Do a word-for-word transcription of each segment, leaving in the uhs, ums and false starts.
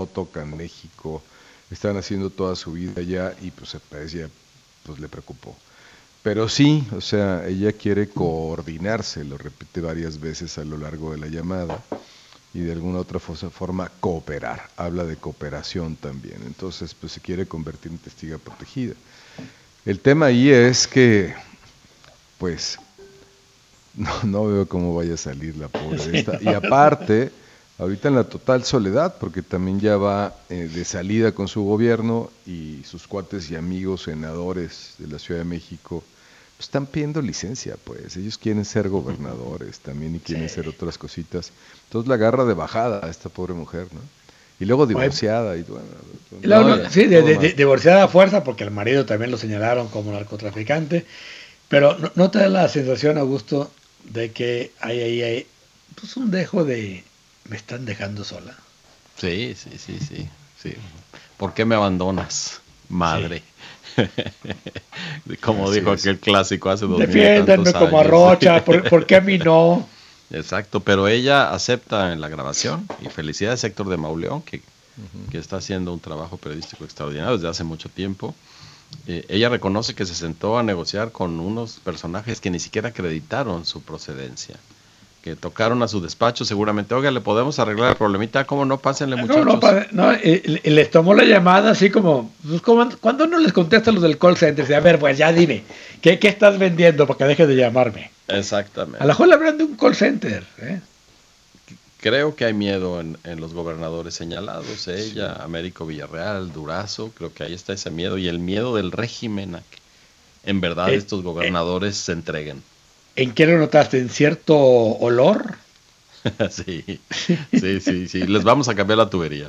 no tocan México, están haciendo toda su vida allá y pues a ella pues le preocupó. Pero sí, o sea, ella quiere coordinarse, lo repite varias veces a lo largo de la llamada, y de alguna otra forma cooperar. Habla de cooperación también. Entonces, pues se quiere convertir en testiga protegida. El tema ahí es que, pues, no, no veo cómo vaya a salir la pobre de esta. Y aparte, ahorita en la total soledad, porque también ya va eh, de salida con su gobierno y sus cuates y amigos senadores de la Ciudad de México pues, están pidiendo licencia, pues. Ellos quieren ser gobernadores también y quieren Sí. hacer otras cositas. Entonces la agarra de bajada a esta pobre mujer, ¿no? Y luego divorciada y bueno, La, no, no, ya, sí, de, todo de, mal. de, divorciada a fuerza, porque el marido también lo señalaron como narcotraficante. Pero no, no te da la sensación, Augusto, de que hay ahí hay, hay, pues un dejo de me están dejando sola. Sí, sí, sí, sí, sí. ¿Por qué me abandonas, Sí. madre? Como Así dijo es. aquel clásico hace dos mil y Defiéndanme tantos como a años. Rocha, ¿por, ¿por qué a mí no? Exacto, pero ella acepta en la grabación, y felicidades a Héctor de Mauleón, que, Uh-huh. que está haciendo un trabajo periodístico extraordinario desde hace mucho tiempo. Eh, ella reconoce que se sentó a negociar con unos personajes que ni siquiera acreditaron su procedencia, que tocaron a su despacho seguramente, oiga, le podemos arreglar el problemita, ¿cómo no? Pásenle, No, no, muchachos. pa- no y, y les tomó la llamada así como, pues, como cuando no les contesta los del call center, dice, a ver, pues ya dime, ¿qué, ¿qué estás vendiendo para que dejes de llamarme? A lo Exactamente. mejor le hablan de un call center, ¿eh? Creo que hay miedo en, en los gobernadores señalados, ¿eh? Sí. Ella, Américo Villarreal, Durazo, creo que ahí está ese miedo y el miedo del régimen a que en verdad Eh, estos eh, gobernadores se entreguen. ¿En qué lo notaste? ¿En cierto olor? Sí, sí, sí, sí, les vamos a cambiar la tubería.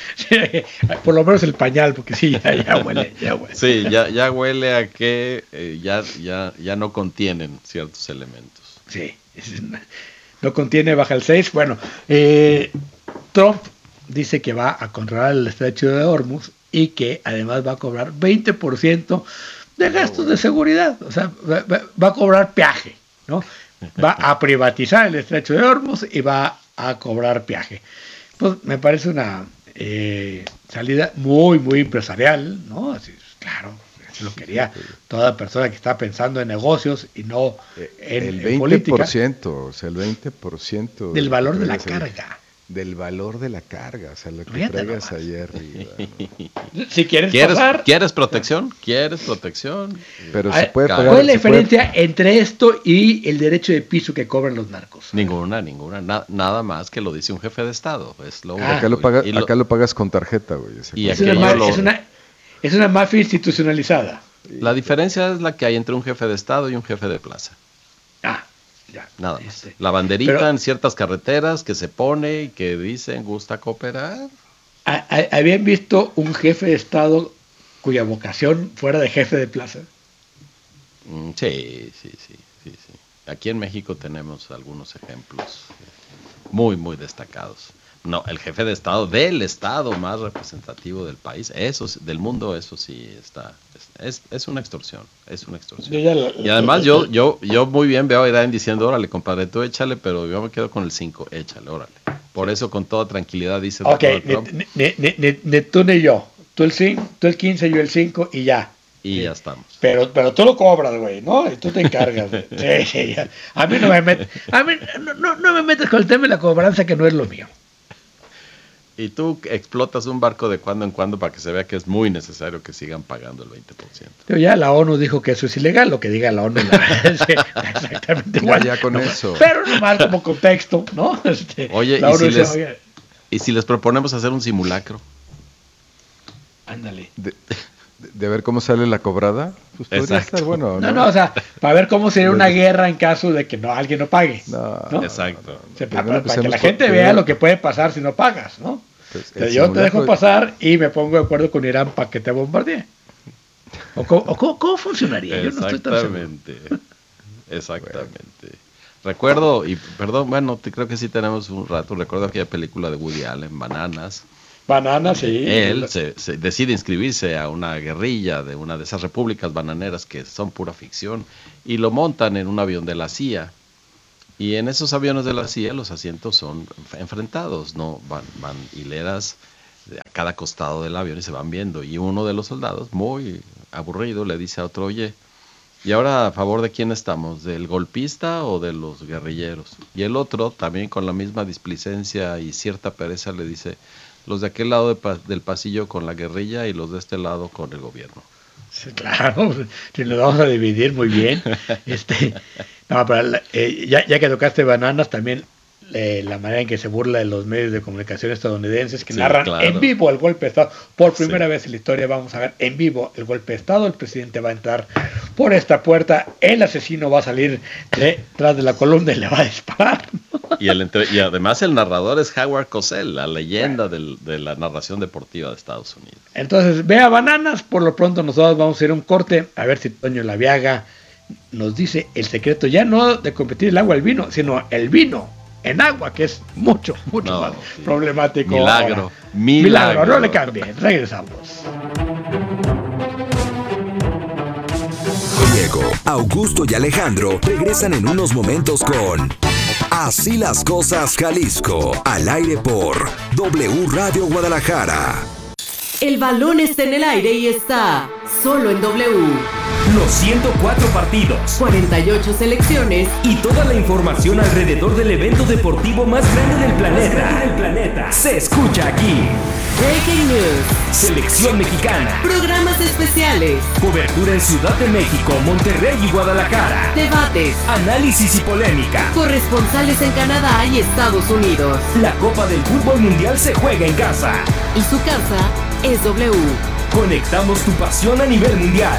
Por lo menos el pañal, porque sí, ya, ya huele, ya huele. Sí, ya, ya huele a que eh, ya, ya, ya no contienen ciertos elementos. Sí, es una- no contiene baja el seis. Bueno, eh, Trump dice que va a controlar el estrecho de Hormuz y que además va a cobrar veinte por ciento de No, gastos de bueno. seguridad. O sea, va, va- va a cobrar peaje, ¿no? Va a privatizar el estrecho de Hormuz y va a cobrar peaje. Pues me parece una eh, salida muy, muy empresarial, ¿no? Así, claro, eso lo Sí, sí, quería pero toda persona que está pensando en negocios y no eh, en, el en política, veinte por ciento, o sea, el veinte por ciento de del lo que valor de la traigas ahí, carga. del valor de la carga, o sea, lo que Fíjate traigas nomás. ahí arriba, ¿no? Si quieres ¿Quieres, pasar, ¿Quieres protección? ¿Quieres protección? Pero a- se puede ¿cuál pagar, es la se puede, diferencia entre esto y el derecho de piso que cobran los narcos? A ver. Ninguna, ninguna. Na- nada más que lo dice un jefe de Estado. Es lo Ah, acá lo único. Y, paga, y lo, acá lo pagas con tarjeta, güey, o sea, y con es tu una, aquello ma- pase. es lo... una, es una mafia institucionalizada. La Híjole. diferencia es la que hay entre un jefe de Estado y un jefe de plaza. Ah, ya. Nada más. Este. La banderita Pero en ciertas carreteras que se pone y que dicen gusta cooperar. ¿a- a- ¿habían visto un jefe de Estado cuya vocación fuera de jefe de plaza? Mm, sí, sí, sí, sí, sí. Aquí en México tenemos algunos ejemplos muy, muy destacados. No, el jefe de Estado del Estado más representativo del país, eso sí- del mundo, eso sí está, es, es una extorsión, es una Yo extorsión. ya la- Y la- además la- yo, yo, yo muy bien veo a Irán diciendo, órale, compadre, tú échale, pero yo me quedo con el cinco, échale, órale. Por eso con toda tranquilidad dice Ok, Donald ni, Trump, ni- ni- ni- ni tú ni yo. Tú el cinco, tú el quince, yo el cinco y ya. y Sí. ya estamos. Pero, pero tú lo cobras, güey, ¿no? Y tú te encargas. De... Sí, sí, ya. A mí no me metes, a mí no, no, no me metes con el tema de la cobranza que no es lo mío. Y tú explotas un barco de cuando en cuando para que se vea que es muy necesario que sigan pagando el veinte por ciento. Pero ya la ONU dijo que eso es ilegal, lo que diga la ONU la... sí, exactamente Ya, igual. ya con No, eso. pero nomás como contexto, ¿no? Este, Oye, la ¿y ONU si dice, les oye, y si les proponemos hacer un simulacro? ándale. De, de, de ver cómo sale la cobrada, pues podría Exacto. estar bueno, No, ¿no? no, o sea, para ver cómo sería una Desde- guerra en caso de que no alguien no pague, No, ¿no? Exacto. no, no, O sea, no. para, Primero para que la empecemos por- gente vea primero, lo que puede pasar si no pagas, ¿no? pues, O sea, el yo te dejo simulacro, pasar y me pongo de acuerdo con Irán para que te bombardee. ¿O cómo, o cómo- cómo funcionaría? Yo no estoy tan seguro. Exactamente. Exactamente. Recuerdo, y perdón, bueno, te, creo que sí tenemos un rato, recuerdo aquella película de Woody Allen, Bananas, Banana, donde sí. él se, se decide inscribirse a una guerrilla de una de esas repúblicas bananeras que son pura ficción, y lo montan en un avión de la C I A. Y en esos aviones de la C I A los asientos son enfrentados, ¿no? Van, van hileras a cada costado del avión y se van viendo. Y uno de los soldados, muy aburrido, le dice a otro, oye, ¿y ahora a favor de quién estamos? ¿Del golpista o de los guerrilleros? Y el otro, también con la misma displicencia y cierta pereza, le dice, los de aquel lado de pa- del pasillo con la guerrilla y los de este lado con el gobierno. Sí, claro, si nos vamos a dividir muy bien. Este, no, pero eh, ya, ya que tocaste bananas, también eh, la manera en que se burla de los medios de comunicación estadounidenses que Sí, narran claro. en vivo el golpe de Estado. Por primera Sí. vez en la historia vamos a ver en vivo el golpe de Estado. El presidente va a entrar por esta puerta, el asesino va a salir detrás de la columna y le va a disparar. Y, el entre- y además el narrador es Howard Cosell, la leyenda del- de la narración deportiva de Estados Unidos. Entonces, vea bananas, por lo pronto nosotros vamos a ir a un corte, a ver si Toño Laviaga nos dice el secreto ya no de competir el agua al vino, sino el vino en agua, que es mucho, mucho No, más sí. problemático. Milagro, ahora. milagro. no le cambie, regresamos. Diego, Augusto y Alejandro regresan en unos momentos con Así las cosas Jalisco, al aire por W Radio Guadalajara. El balón está en el aire y está solo en W. Los ciento cuatro partidos cuarenta y ocho selecciones y toda la información alrededor del evento deportivo más grande del planeta, del planeta se escucha aquí. Breaking News, Selección mexicana, programas especiales, cobertura en Ciudad de México, Monterrey y Guadalajara, debates, análisis y polémica. corresponsales en Canadá y Estados Unidos. La Copa del Fútbol Mundial se juega en casa. Y su casa es W. Conectamos tu pasión a nivel mundial.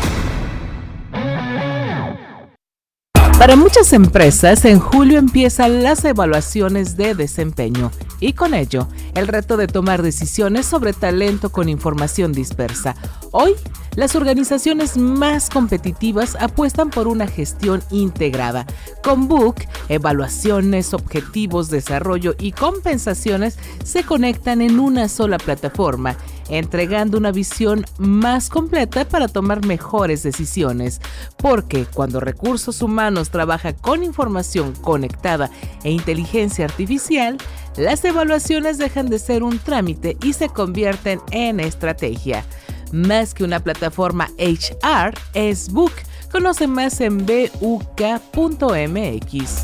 Para muchas empresas, en julio empiezan las evaluaciones de desempeño y con ello el reto de tomar decisiones sobre talento con información dispersa. Hoy, las organizaciones más competitivas apuestan por una gestión integrada. Con Book, evaluaciones, objetivos, desarrollo y compensaciones se conectan en una sola plataforma, entregando una visión más completa para tomar mejores decisiones. Porque cuando recursos humanos trabaja con información conectada e inteligencia artificial, las evaluaciones dejan de ser un trámite y se convierten en estrategia. Más que una plataforma H R, es Book. Conoce más en buk punto m x.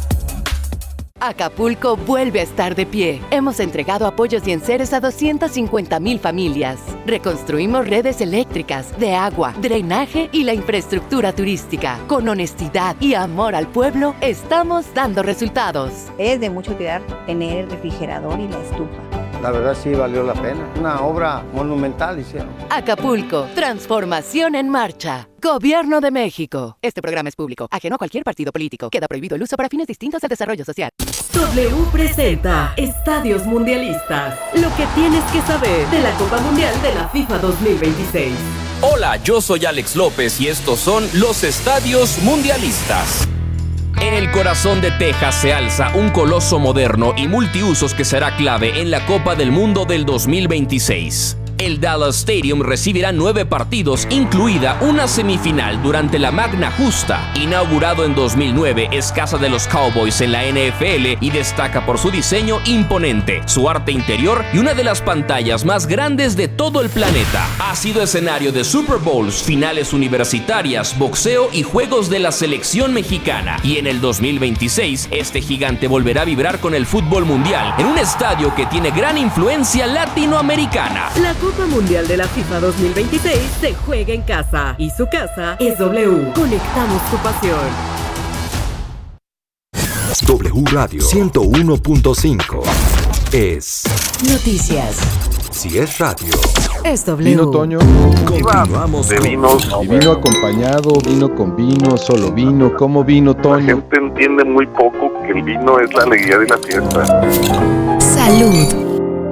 Acapulco vuelve a estar de pie. Hemos entregado apoyos y enseres a doscientas cincuenta mil familias. Reconstruimos redes eléctricas, de agua, drenaje y la infraestructura turística. Con honestidad y amor al pueblo, estamos dando resultados. Es de mucha utilidad tener el refrigerador y la estufa. La verdad sí valió la pena. Una obra monumental hicieron. Acapulco, transformación en marcha. Gobierno de México. Este programa es público, ajeno a cualquier partido político. Queda prohibido el uso para fines distintos del desarrollo social. W presenta Estadios Mundialistas. Lo que tienes que saber de la Copa Mundial de la FIFA dos mil veintiséis. Hola, yo soy Alex López y estos son los Estadios Mundialistas. En el corazón de Texas se alza un coloso moderno y multiusos que será clave en la Copa del Mundo del dos mil veintiséis. El Dallas Stadium recibirá nueve partidos, incluida una semifinal durante la Magna Justa. Inaugurado en dos mil nueve, es casa de los Cowboys en la N F L y destaca por su diseño imponente, su arte interior y una de las pantallas más grandes de todo el planeta. Ha sido escenario de Super Bowls, finales universitarias, boxeo y juegos de la selección mexicana. Y en el dos mil veintiséis, este gigante volverá a vibrar con el fútbol mundial en un estadio que tiene gran influencia latinoamericana. La Copa Mundial de la FIFA dos mil veintiséis se juega en casa y su casa es W. Conectamos tu pasión. W Radio ciento uno punto cinco es Noticias. Si es radio. Es W. Vino Toño. Continuamos de con vinos. Y vino acompañado, vino con vino, solo vino. ¿Cómo vino La Toño? gente entiende muy poco que el vino es la alegría de la fiesta. Salud.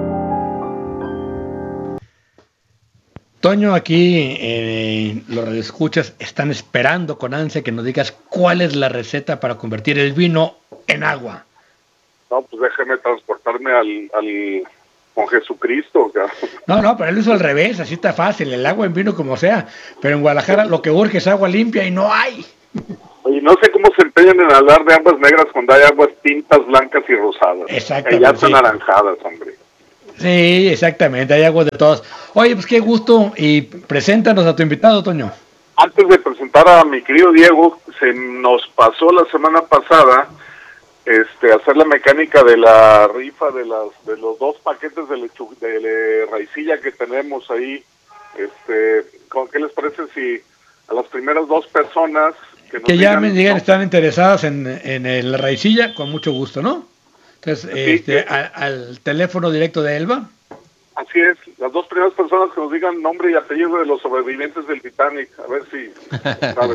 Toño, aquí eh, los radioescuchas están esperando con ansia que nos digas cuál es la receta para convertir el vino en agua. No, pues déjame transportarme al, al con Jesucristo. Cabrón. No, no, pero él lo hizo al revés, así está fácil, el agua en vino como sea. Pero en Guadalajara lo que urge es agua limpia y no hay. Y no sé cómo se empeñan en hablar de aguas negras cuando hay aguas tintas, blancas y rosadas. Exactamente. Que ya están sí. anaranjadas, hombre. Sí, exactamente, hay agua de todas. Oye, pues qué gusto, y preséntanos a tu invitado, Toño. Antes de presentar a mi querido Diego, se nos pasó la semana pasada este hacer la mecánica de la rifa de las de los dos paquetes de, lechu, de le, raicilla que tenemos ahí. Este, ¿qué les parece si a las primeras dos personas que nos que llamen, digan, ¿no? están interesadas en, en el raicilla, con mucho gusto, ¿no? Entonces, Sí, este, que, a, al teléfono directo de Elba. Así es, las dos primeras personas que nos digan nombre y apellido de los sobrevivientes del Titanic, a ver si saben,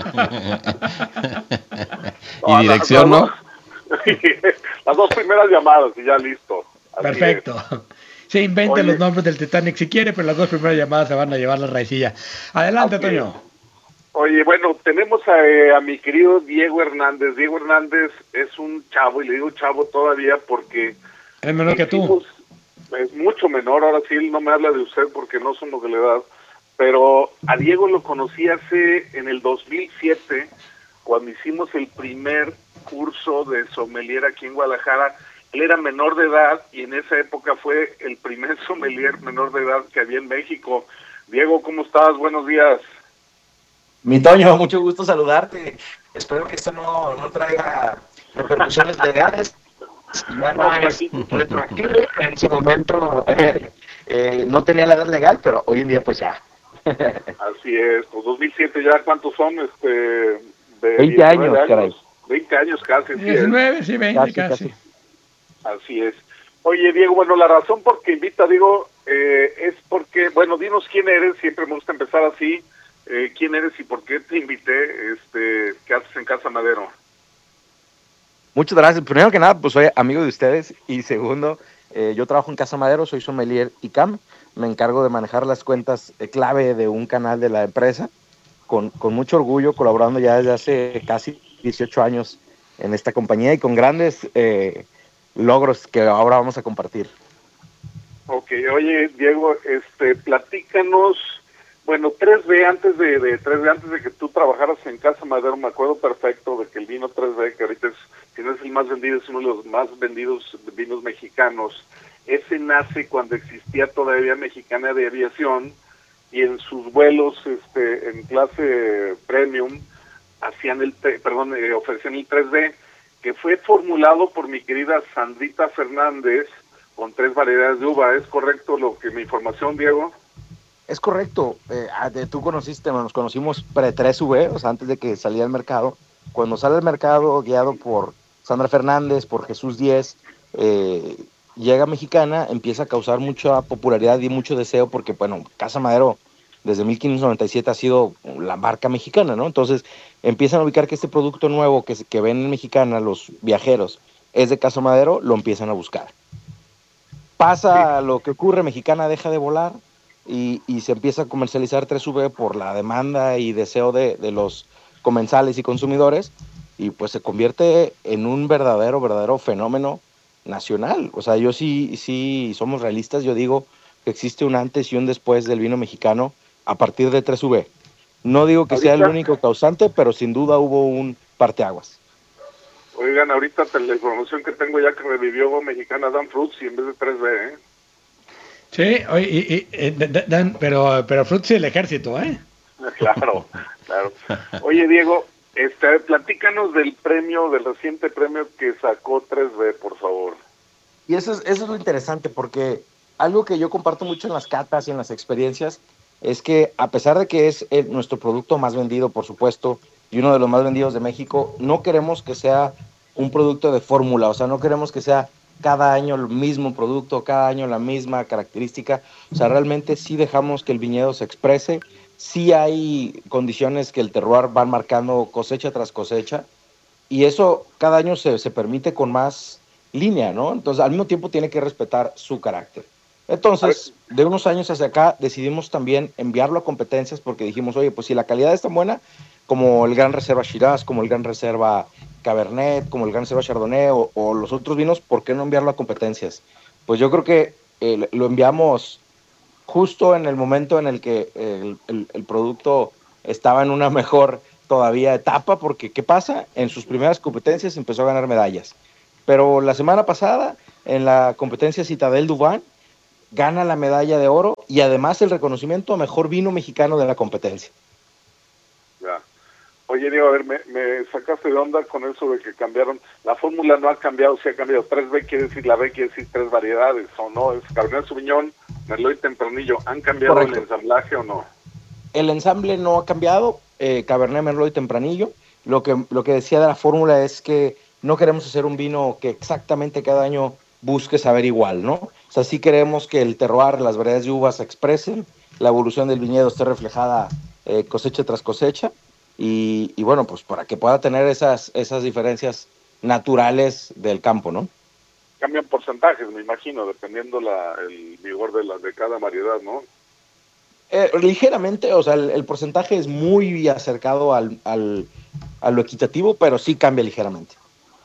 ¿no? Y no, dirección, la, la, ¿no? Las dos primeras llamadas y ya listo. Así Perfecto. Es. Se inventen Oye, los nombres del Titanic si quiere, pero las dos primeras llamadas se van a llevar la raicilla. Adelante, Toño. Es. Oye, bueno, tenemos a, eh, a mi querido Diego Hernández. Diego Hernández es un chavo, y le digo chavo todavía porque... Es menor que tú. Es mucho menor, ahora sí él no me habla de usted porque no somos de la edad, pero a Diego lo conocí hace en el dos mil siete, cuando hicimos el primer curso de sommelier aquí en Guadalajara. Él era menor de edad y en esa época fue el primer sommelier menor de edad que había en México. Diego, ¿cómo estás? Buenos días. Mi Toño, mucho gusto saludarte. Espero que esto no, no traiga repercusiones legales. Ya no es retroactivo. En su momento eh, eh, no tenía la edad legal, pero hoy en día pues ya. Así es, pues dos mil siete ya, ¿cuántos son? Este, de veinte años, años, caray. veinte años casi. diecinueve, sí, veinte casi, casi. Así es. Oye, Diego, bueno, la razón por que invita, digo, eh, es porque, bueno, dinos quién eres, siempre me gusta empezar así, eh, quién eres y por qué te invité, este, qué haces en Casa Madero. Muchas gracias. Primero que nada, pues soy amigo de ustedes, y segundo, eh, yo trabajo en Casa Madero, soy sommelier I C A M, me encargo de manejar las cuentas eh, clave de un canal de la empresa, con, con mucho orgullo, colaborando ya desde hace casi dieciocho años en esta compañía y con grandes eh, logros que ahora vamos a compartir. Ok, oye Diego, este, platícanos, bueno, tres B, antes de, de tres B, antes de que tú trabajaras en Casa Madero, me acuerdo perfecto de que el vino tres B, que ahorita es, si no es el más vendido, es uno de los más vendidos vinos mexicanos, ese nace cuando existía todavía Mexicana de Aviación, y en sus vuelos este, en clase premium hacían el, perdón, eh, ofrecían el tres B, que fue formulado por mi querida Sandrita Fernández con tres variedades de uva. ¿Es correcto lo que mi información, Diego? Es correcto. Eh, tú conociste, nos conocimos pre tres V, o sea, antes de que saliera al mercado. Cuando sale al mercado, guiado por Sandra Fernández, por Jesús Díez, eh, llega Mexicana, empieza a causar mucha popularidad y mucho deseo, porque, bueno, Casa Madero desde mil quinientos noventa y siete ha sido la marca mexicana, ¿no? Entonces empiezan a ubicar que este producto nuevo que, que ven en Mexicana los viajeros es de Casa Madero, lo empiezan a buscar. Pasa sí. Lo que ocurre, Mexicana deja de volar y, y se empieza a comercializar tres V por la demanda y deseo de, de los comensales y consumidores, y pues se convierte en un verdadero, verdadero fenómeno nacional. O sea, yo sí, sí somos realistas, yo digo que existe un antes y un después del vino mexicano a partir de tres V. No digo que ahorita sea el único causante, pero sin duda hubo un parteaguas. Oigan, ahorita la información que tengo ya que revivió Mexicana Dan Fruits y en vez de tres B, ¿eh? Sí, oye, y, y, y, dan, pero, pero Fruits y el ejército, ¿eh? Claro, claro. Oye, Diego, este, platícanos del premio, del reciente premio que sacó tres B, por favor. Y eso es, eso es lo interesante, porque algo que yo comparto mucho en las catas y en las experiencias es que, a pesar de que es el, nuestro producto más vendido, por supuesto, y uno de los más vendidos de México, no queremos que sea un producto de fórmula, o sea, no queremos que sea cada año el mismo producto, cada año la misma característica. O sea, realmente sí dejamos que el viñedo se exprese, sí hay condiciones que el terroir van marcando cosecha tras cosecha, y eso cada año se, se permite con más línea, ¿no? Entonces, al mismo tiempo tiene que respetar su carácter. Entonces, de unos años hacia acá, decidimos también enviarlo a competencias, porque dijimos, oye, pues si la calidad es tan buena como el Gran Reserva Shiraz, como el Gran Reserva Cabernet, como el Gran Reserva Chardonnay o, o los otros vinos, ¿por qué no enviarlo a competencias? Pues yo creo que eh, lo enviamos justo en el momento en el que el, el, el producto estaba en una mejor todavía etapa, porque ¿qué pasa? En sus primeras competencias empezó a ganar medallas. Pero la semana pasada, en la competencia Citadel Dubán, gana la medalla de oro y además el reconocimiento a mejor vino mexicano de la competencia. Ya. Oye, Diego, a ver, me, me sacaste de onda con eso de que cambiaron. La fórmula no ha cambiado, sí ha cambiado. tres B quiere decir, la B quiere decir tres variedades, ¿o no? Es Cabernet Sauvignon, Merlot y Tempranillo. ¿Han cambiado Correcto. el ensamblaje o no? El ensamble no ha cambiado, eh, Cabernet, Merlot y Tempranillo. Lo que, lo que decía de la fórmula es que no queremos hacer un vino que exactamente cada año busque saber igual, ¿no? O sea, sí queremos que el terroir, las variedades de uvas se expresen, la evolución del viñedo esté reflejada eh, cosecha tras cosecha, y, y bueno, pues para que pueda tener esas, esas diferencias naturales del campo, ¿no? Cambian porcentajes, me imagino, dependiendo la, el vigor de, la, de cada variedad, ¿no? Eh, ligeramente, o sea, el, el porcentaje es muy acercado al, al, a lo equitativo, pero sí cambia ligeramente.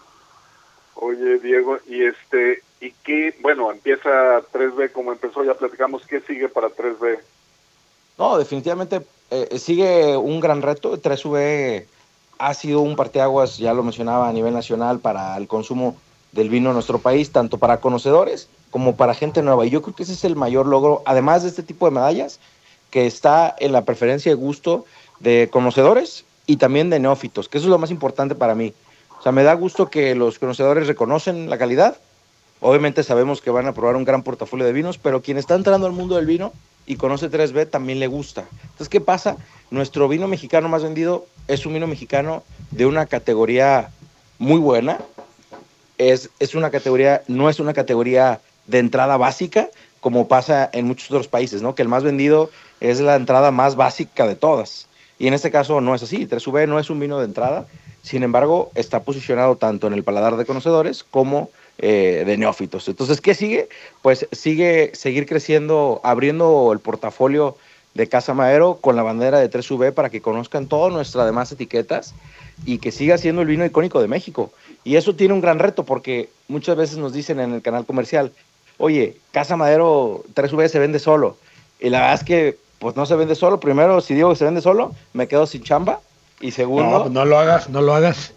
Oye, Diego, y este, ¿y qué? Bueno, empieza tres B como empezó, ya platicamos, ¿qué sigue para tres B? No, definitivamente eh, sigue un gran reto. tres V ha sido un parteaguas, ya lo mencionaba, a nivel nacional para el consumo del vino en nuestro país, tanto para conocedores como para gente nueva. Y yo creo que ese es el mayor logro, además de este tipo de medallas, que está en la preferencia de gusto de conocedores y también de neófitos, que eso es lo más importante para mí. O sea, me da gusto que los conocedores reconocen la calidad. Obviamente sabemos que van a probar un gran portafolio de vinos, pero quien está entrando al mundo del vino y conoce tres B también le gusta. Entonces, ¿qué pasa? Nuestro vino mexicano más vendido es un vino mexicano de una categoría muy buena. Es, es una categoría, no es una categoría de entrada básica, como pasa en muchos otros países, ¿no? Que el más vendido es la entrada más básica de todas. Y en este caso no es así. tres V no es un vino de entrada, sin embargo, está posicionado tanto en el paladar de conocedores como eh, de neófitos. Entonces, ¿qué sigue? Pues sigue seguir creciendo, abriendo el portafolio de Casa Madero con la bandera de tres V para que conozcan todas nuestras demás etiquetas y que siga siendo el vino icónico de México. Y eso tiene un gran reto porque muchas veces nos dicen en el canal comercial, oye, Casa Madero tres V se vende solo. Y la verdad es que pues no se vende solo. Primero, si digo que se vende solo, me quedo sin chamba. Y segundo... No, no lo hagas, no lo hagas.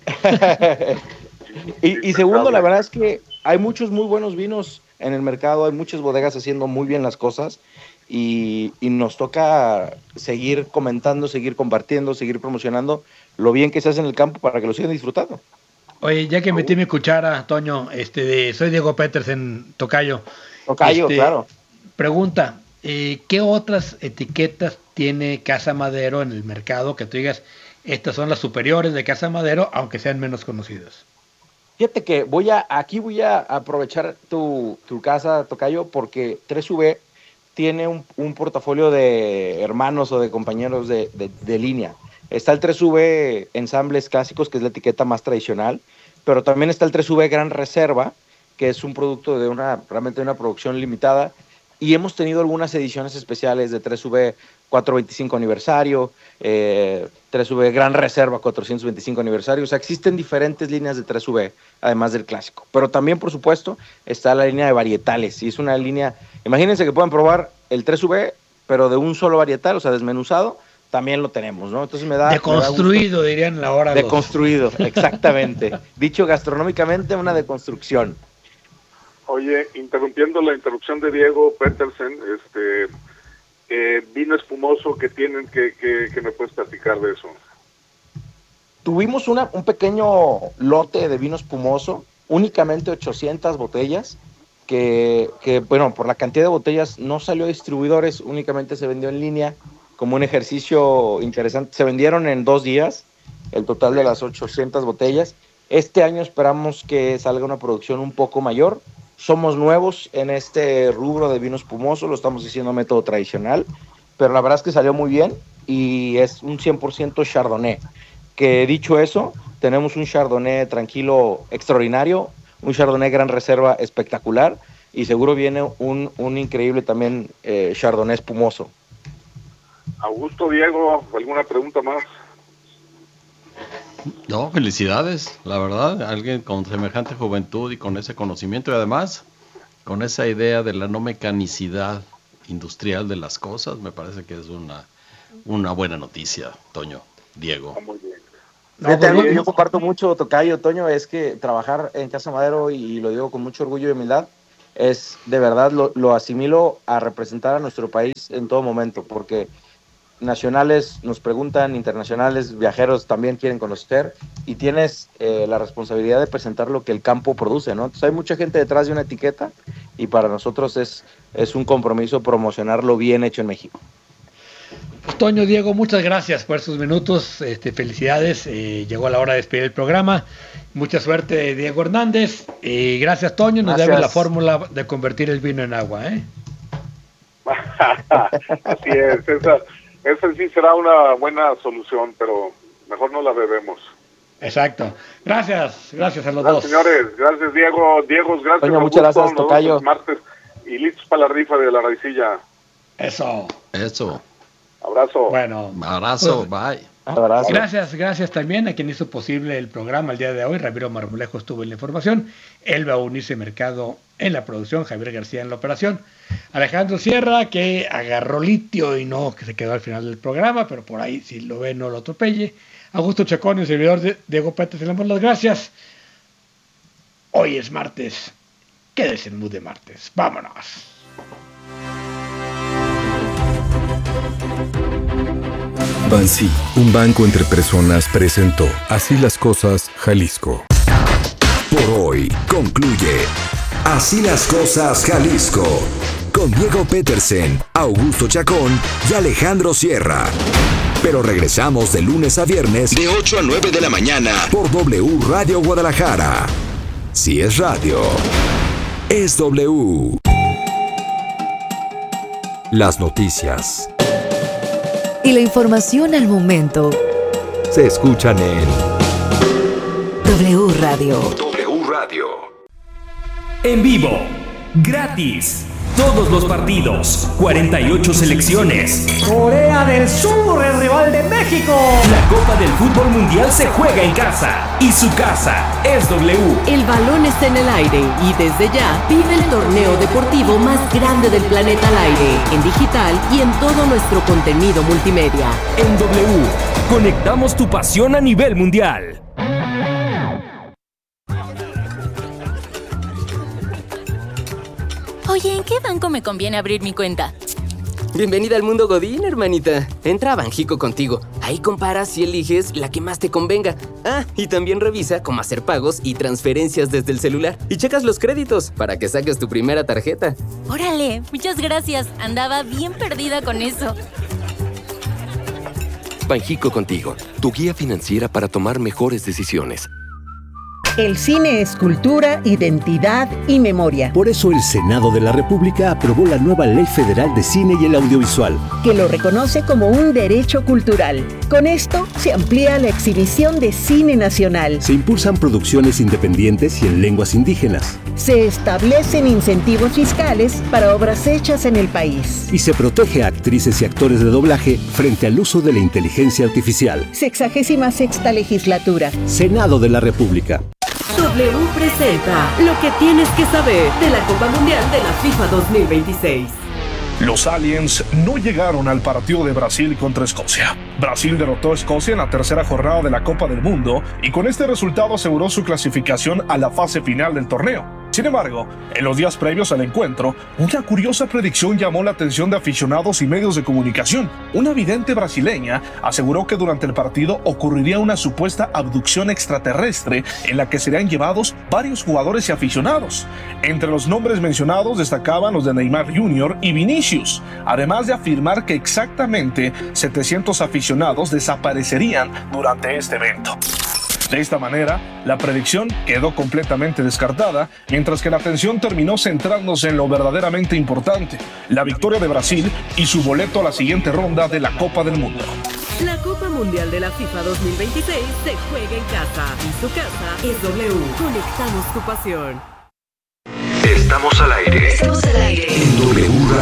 y, y segundo, la verdad es que hay muchos muy buenos vinos en el mercado, hay muchas bodegas haciendo muy bien las cosas y, y nos toca seguir comentando, seguir compartiendo, seguir promocionando lo bien que se hace en el campo para que lo sigan disfrutando. Oye, ya que metí mi cuchara, Toño, este, de, soy Diego Petersen, Tocayo. Tocayo, este, claro. Pregunta, eh, ¿qué otras etiquetas tiene Casa Madero en el mercado que tú digas, estas son las superiores de Casa Madero, aunque sean menos conocidas? Fíjate que voy a, aquí voy a aprovechar tu, tu casa, Tocayo, porque tres V tiene un, un portafolio de hermanos o de compañeros de, de, de línea. Está el tres V Ensambles Clásicos, que es la etiqueta más tradicional, pero también está el tres V Gran Reserva, que es un producto de una, realmente de una producción limitada, y hemos tenido algunas ediciones especiales de tres V cuatrocientos veinticinco aniversario, eh, tres V Gran Reserva cuatrocientos veinticinco aniversario. O sea, existen diferentes líneas de tres V, además del clásico. Pero también, por supuesto, está la línea de varietales. Y es una línea, imagínense que puedan probar el tres V, pero de un solo varietal, o sea, desmenuzado, también lo tenemos, ¿no? Entonces me da... Deconstruido, me da dirían la hora. Deconstruido, exactamente. Dicho gastronómicamente, una deconstrucción. Oye, interrumpiendo la interrupción de Diego Petersen, este... Eh, vino espumoso que tienen, que, que, que me puedes platicar de eso. Tuvimos una, un pequeño lote de vino espumoso, únicamente ochocientas botellas, que, que bueno, por la cantidad de botellas no salió a distribuidores, únicamente se vendió en línea como un ejercicio interesante. Se vendieron en dos días el total de las ochocientas botellas. Este año esperamos que salga una producción un poco mayor. Somos nuevos en este rubro de vino espumoso, lo estamos haciendo método tradicional, pero la verdad es que salió muy bien y es un cien por ciento Chardonnay. Que dicho eso, tenemos un Chardonnay tranquilo extraordinario, un Chardonnay Gran Reserva espectacular y seguro viene un, un increíble también eh, Chardonnay espumoso. Augusto, Diego, ¿alguna pregunta más? No, felicidades, la verdad, alguien con semejante juventud y con ese conocimiento y además con esa idea de la no mecanicidad industrial de las cosas, me parece que es una, una buena noticia, Toño, Diego. Muy bien. No, Fíjate, algo que yo comparto mucho, Tocayo, Toño, es que trabajar en Casa Madero, y lo digo con mucho orgullo y humildad, es de verdad, lo, lo asimilo a representar a nuestro país en todo momento, porque nacionales nos preguntan, internacionales, viajeros también quieren conocer, y tienes eh, la responsabilidad de presentar lo que el campo produce, ¿no? Entonces hay mucha gente detrás de una etiqueta, y para nosotros es, es un compromiso promocionar lo bien hecho en México. Pues, Toño, Diego, muchas gracias por estos minutos, este, felicidades, eh, llegó la hora de despedir el programa, mucha suerte, Diego Hernández, y gracias, Toño, nos debes la fórmula de convertir el vino en agua, ¿eh? Así es, esa, esa sí será una buena solución, pero mejor no la bebemos. Exacto, gracias, gracias a los gracias, dos. Señores, gracias Diego, Diego, gracias. Toño, muchas gracias, tocayo. Martes y listos para la rifa de la raicilla. Eso. Eso. Abrazo. Bueno. Abrazo, pues, bye. Abrazo. Gracias, gracias también a quien hizo posible el programa el día de hoy. Ramiro Marmolejo estuvo en la información, Elba Unice Mercado en la producción, Javier García en la operación, Alejandro Sierra, que agarró litio y no, que se quedó al final del programa, pero por ahí si lo ve no lo atropelle. Augusto Chacón, el servidor de Diego Pérez, le damos las gracias. Hoy es martes, quédese en mood de martes, vámonos. Bansi, un banco entre personas, presentó Así las Cosas, Jalisco. Por hoy concluye Así las Cosas, Jalisco, con Diego Petersen, Augusto Chacón y Alejandro Sierra. Pero regresamos de lunes a viernes de ocho a nueve de la mañana por W Radio Guadalajara. Si es radio, es W. Las noticias y la información al momento se escuchan en W Radio. W Radio. En vivo, gratis, todos los partidos, cuarenta y ocho selecciones. Corea del Sur, el rival de México. La Copa del Fútbol Mundial se juega en casa y su casa es W. El balón está en el aire y desde ya vive el torneo deportivo más grande del planeta al aire, en digital y en todo nuestro contenido multimedia. En W, conectamos tu pasión a nivel mundial. Oye, ¿en qué banco me conviene abrir mi cuenta? Bienvenida al mundo Godín, hermanita. Entra a Banjico contigo. Ahí comparas y eliges la que más te convenga. Ah, y también revisa cómo hacer pagos y transferencias desde el celular. Y checas los créditos para que saques tu primera tarjeta. Órale, muchas gracias. Andaba bien perdida con eso. Banjico contigo, tu guía financiera para tomar mejores decisiones. El cine es cultura, identidad y memoria. Por eso el Senado de la República aprobó la nueva Ley Federal de Cine y el Audiovisual, que lo reconoce como un derecho cultural. Con esto se amplía la exhibición de cine nacional. Se impulsan producciones independientes y en lenguas indígenas. Se establecen incentivos fiscales para obras hechas en el país. Y se protege a actrices y actores de doblaje frente al uso de la inteligencia artificial. Sexagésima sexta legislatura. Senado de la República. W presenta lo que tienes que saber de la Copa Mundial de la FIFA dos mil veintiséis. Los aliens no llegaron al partido de Brasil contra Escocia. Brasil derrotó a Escocia en la tercera jornada de la Copa del Mundo y con este resultado aseguró su clasificación a la fase final del torneo. Sin embargo, en los días previos al encuentro, una curiosa predicción llamó la atención de aficionados y medios de comunicación. Una vidente brasileña aseguró que durante el partido ocurriría una supuesta abducción extraterrestre en la que serían llevados varios jugadores y aficionados. Entre los nombres mencionados destacaban los de Neymar junior y Vinicius, además de afirmar que exactamente setecientos aficionados desaparecerían durante este evento. De esta manera, la predicción quedó completamente descartada, mientras que la atención terminó centrándose en lo verdaderamente importante, la victoria de Brasil y su boleto a la siguiente ronda de la Copa del Mundo. La Copa Mundial de la FIFA dos mil veintiséis se juega en casa y su casa es W. Conectamos tu pasión. Estamos al aire. Estamos al aire. En W Radio.